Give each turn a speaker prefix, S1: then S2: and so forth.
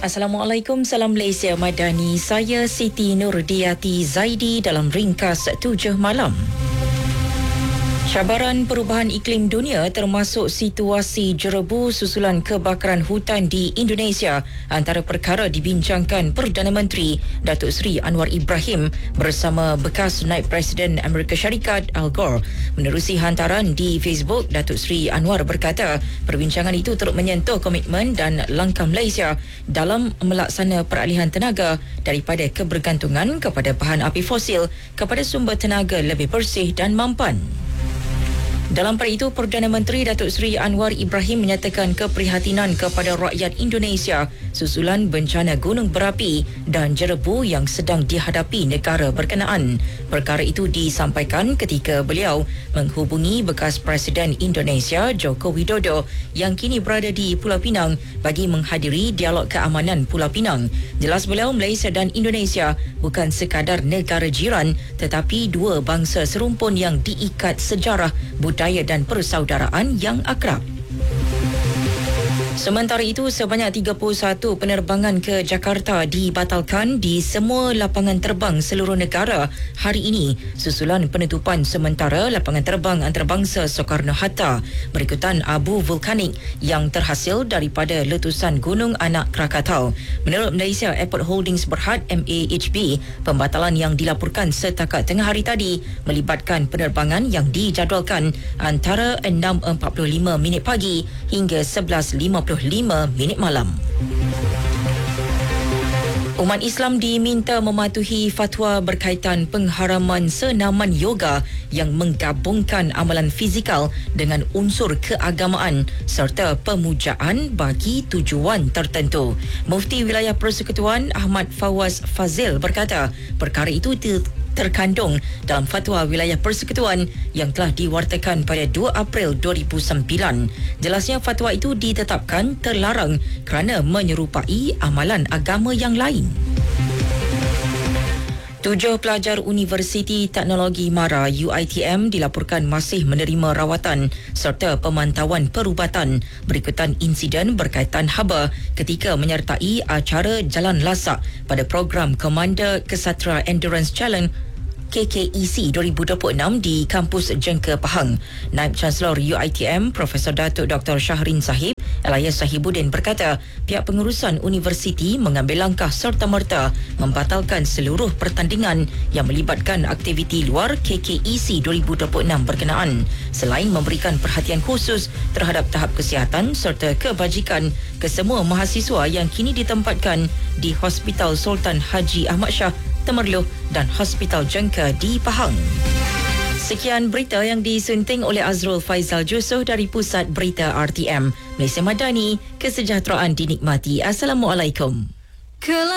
S1: Assalamualaikum, salam Malaysia Madani. Saya Siti Nurdiati Zaidi dalam ringkas 7 malam. Cabaran perubahan iklim dunia termasuk situasi jerebu susulan kebakaran hutan di Indonesia antara perkara dibincangkan Perdana Menteri Datuk Seri Anwar Ibrahim bersama bekas Naib Presiden Amerika Syarikat Al Gore. Menerusi hantaran di Facebook, Datuk Seri Anwar berkata perbincangan itu turut menyentuh komitmen dan langkah Malaysia dalam melaksana peralihan tenaga daripada kebergantungan kepada bahan api fosil kepada sumber tenaga lebih bersih dan mampan. Dalam pada itu, Perdana Menteri Datuk Seri Anwar Ibrahim menyatakan keprihatinan kepada rakyat Indonesia susulan bencana gunung berapi dan jerebu yang sedang dihadapi negara berkenaan. Perkara itu disampaikan ketika beliau menghubungi bekas Presiden Indonesia Joko Widodo yang kini berada di Pulau Pinang bagi menghadiri dialog keamanan Pulau Pinang. Jelas beliau, Malaysia dan Indonesia bukan sekadar negara jiran tetapi dua bangsa serumpun yang diikat sejarah, budaya dan persaudaraan yang akrab. Sementara itu, sebanyak 31 penerbangan ke Jakarta dibatalkan di semua lapangan terbang seluruh negara hari ini susulan penutupan sementara lapangan terbang antarabangsa Soekarno-Hatta berikutan abu vulkanik yang terhasil daripada letusan Gunung Anak Krakatau. Menurut Malaysia Airport Holdings Berhad MAHB, pembatalan yang dilaporkan setakat tengah hari tadi melibatkan penerbangan yang dijadualkan antara 6.45 minit pagi hingga 11.55 minit malam. Umat Islam diminta mematuhi fatwa berkaitan pengharaman senaman yoga yang menggabungkan amalan fizikal dengan unsur keagamaan serta pemujaan bagi tujuan tertentu. Mufti Wilayah Persekutuan Ahmad Fawaz Fazil berkata perkara itu terkandung dalam fatwa Wilayah Persekutuan yang telah diwartakan pada 2 April 2009. Jelasnya fatwa itu ditetapkan terlarang kerana menyerupai amalan agama yang lain. 7 pelajar Universiti Teknologi MARA UiTM dilaporkan masih menerima rawatan serta pemantauan perubatan berikutan insiden berkaitan haba ketika menyertai acara Jalan Lasak pada program Commander Ksatra Endurance Challenge KKEC 2026 di kampus Jengka Pahang. Naib Chancellor UiTM Profesor Datuk Dr. Shahrin Sahib Elias Sahibuddin berkata pihak pengurusan universiti mengambil langkah serta-merta membatalkan seluruh pertandingan yang melibatkan aktiviti luar KKEC 2026 berkenaan selain memberikan perhatian khusus terhadap tahap kesihatan serta kebajikan ke semua mahasiswa yang kini ditempatkan di Hospital Sultan Haji Ahmad Shah Temerloh dan Hospital Jengka di Pahang. Sekian berita yang disunting oleh Azrul Faizal Jusoh dari Pusat Berita RTM. Malaysia Madani, kesejahteraan dinikmati. Assalamualaikum.